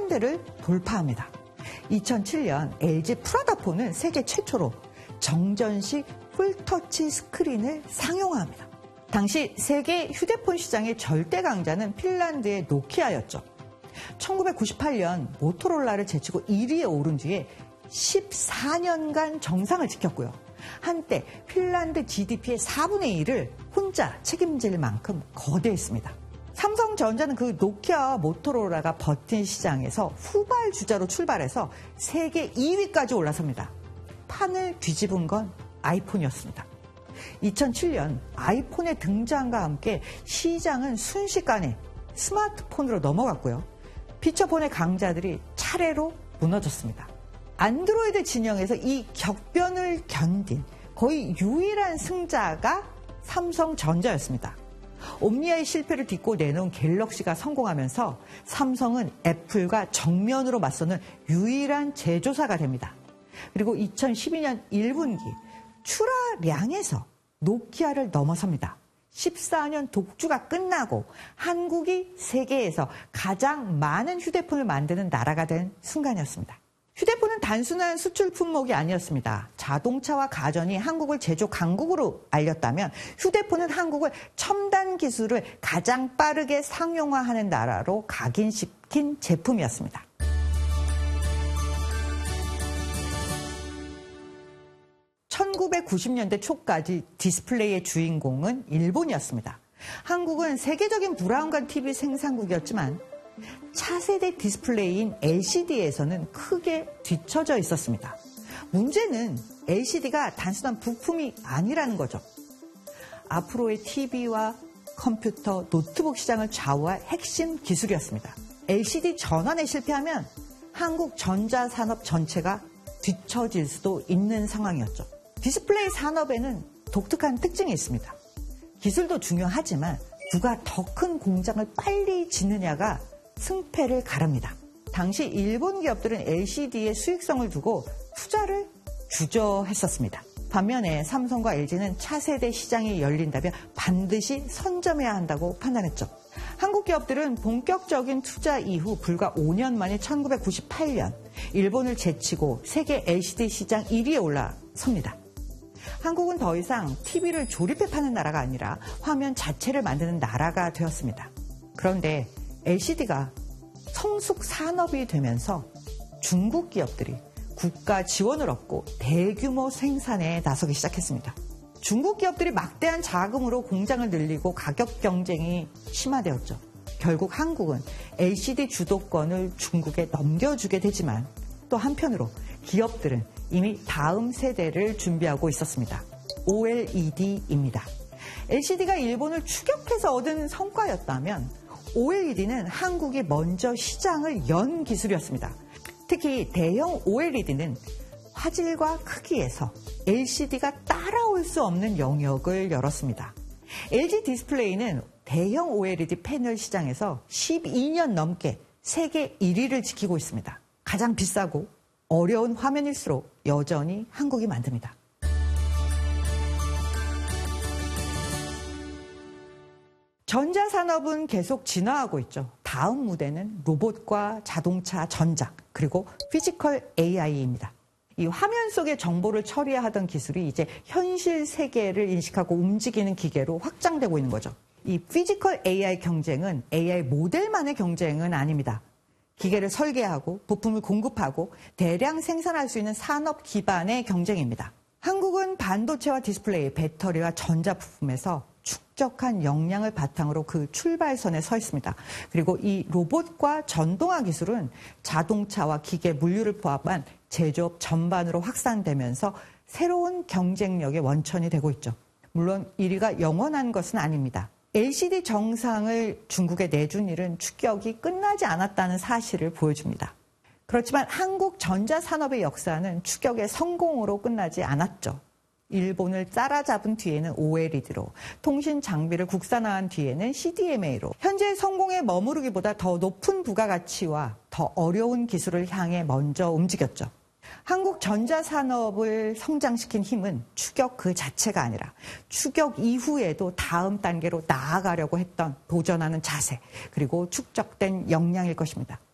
핀란드를 돌파합니다. 2007년 LG 프라다폰은 세계 최초로 정전식 풀터치 스크린을 상용화합니다. 당시 세계 휴대폰 시장의 절대 강자는 핀란드의 노키아였죠. 1998년 모토로라를 제치고 1위에 오른 뒤에 14년간 정상을 지켰고요. 한때 핀란드 GDP의 4분의 1을 혼자 책임질 만큼 거대했습니다. 삼성전자는 그 노키아와 모토로라가 버틴 시장에서 후발주자로 출발해서 세계 2위까지 올라섭니다. 판을 뒤집은 건 아이폰이었습니다. 2007년 아이폰의 등장과 함께 시장은 순식간에 스마트폰으로 넘어갔고요. 피처폰의 강자들이 차례로 무너졌습니다. 안드로이드 진영에서 이 격변을 견딘 거의 유일한 승자가 삼성전자였습니다. 옴니아의 실패를 딛고 내놓은 갤럭시가 성공하면서 삼성은 애플과 정면으로 맞서는 유일한 제조사가 됩니다. 그리고 2012년 1분기 출하량에서 노키아를 넘어섭니다. 14년 독주가 끝나고 한국이 세계에서 가장 많은 휴대폰을 만드는 나라가 된 순간이었습니다. 휴대폰은 단순한 수출 품목이 아니었습니다. 자동차와 가전이 한국을 제조 강국으로 알렸다면 휴대폰은 한국을 첨단 기술을 가장 빠르게 상용화하는 나라로 각인시킨 제품이었습니다. (1990년대) 초까지 디스플레이의 주인공은 일본이었습니다. 한국은 세계적인 브라운관 TV 생산국이었지만 차세대 디스플레이인 LCD에서는 크게 뒤처져 있었습니다. 문제는 LCD가 단순한 부품이 아니라는 거죠. 앞으로의 TV와 컴퓨터, 노트북 시장을 좌우할 핵심 기술이었습니다. LCD 전환에 실패하면 한국 전자산업 전체가 뒤처질 수도 있는 상황이었죠. 디스플레이 산업에는 독특한 특징이 있습니다. 기술도 중요하지만 누가 더 큰 공장을 빨리 짓느냐가 승패를 가릅니다. 당시 일본 기업들은 LCD의 수익성을 두고 투자를 주저했었습니다. 반면에 삼성과 LG는 차세대 시장이 열린다면 반드시 선점해야 한다고 판단했죠. 한국 기업들은 본격적인 투자 이후 불과 5년 만에 1998년 일본을 제치고 세계 LCD 시장 1위에 올라섭니다. 한국은 더 이상 TV를 조립해 파는 나라가 아니라 화면 자체를 만드는 나라가 되었습니다. 그런데 LCD가 성숙 산업이 되면서 중국 기업들이 국가 지원을 얻고 대규모 생산에 나서기 시작했습니다. 중국 기업들이 막대한 자금으로 공장을 늘리고 가격 경쟁이 심화되었죠. 결국 한국은 LCD 주도권을 중국에 넘겨주게 되지만 또 한편으로 기업들은 이미 다음 세대를 준비하고 있었습니다. OLED입니다. LCD가 일본을 추격해서 얻은 성과였다면 OLED는 한국이 먼저 시장을 연 기술이었습니다. 특히 대형 OLED는 화질과 크기에서 LCD가 따라올 수 없는 영역을 열었습니다. LG 디스플레이는 대형 OLED 패널 시장에서 12년 넘게 세계 1위를 지키고 있습니다. 가장 비싸고 어려운 화면일수록 여전히 한국이 만듭니다. 전자산업은 계속 진화하고 있죠. 다음 무대는 로봇과 자동차, 전자, 그리고 피지컬 AI입니다. 이 화면 속의 정보를 처리하던 기술이 이제 현실 세계를 인식하고 움직이는 기계로 확장되고 있는 거죠. 이 피지컬 AI 경쟁은 AI 모델만의 경쟁은 아닙니다. 기계를 설계하고 부품을 공급하고 대량 생산할 수 있는 산업 기반의 경쟁입니다. 한국은 반도체와 디스플레이, 배터리와 전자부품에서 축적한 역량을 바탕으로 그 출발선에 서 있습니다. 그리고 이 로봇과 전동화 기술은 자동차와 기계, 물류를 포함한 제조업 전반으로 확산되면서 새로운 경쟁력의 원천이 되고 있죠. 물론 1위가 영원한 것은 아닙니다. LCD 정상을 중국에 내준 일은 추격이 끝나지 않았다는 사실을 보여줍니다. 그렇지만 한국 전자산업의 역사는 추격의 성공으로 끝나지 않았죠. 일본을 따라잡은 뒤에는 OLED로, 통신 장비를 국산화한 뒤에는 CDMA로 현재 성공에 머무르기보다 더 높은 부가가치와 더 어려운 기술을 향해 먼저 움직였죠. 한국 전자산업을 성장시킨 힘은 추격 그 자체가 아니라 추격 이후에도 다음 단계로 나아가려고 했던 도전하는 자세, 그리고 축적된 역량일 것입니다.